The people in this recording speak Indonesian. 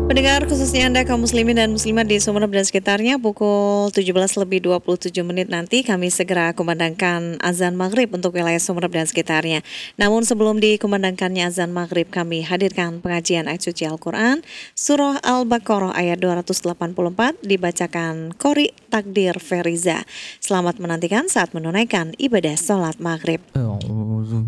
Pendengar khususnya Anda kaum muslimin dan muslimat di Sumeneb dan sekitarnya, pukul 17:27 nanti kami segera kumandangkan azan maghrib untuk wilayah Sumeneb dan sekitarnya. Namun sebelum dikumandangkannya azan maghrib, kami hadirkan pengajian ayat suci Al-Quran Surah Al-Baqarah ayat 284 dibacakan Qori Takdir Feriza. Selamat menantikan saat menunaikan ibadah sholat maghrib.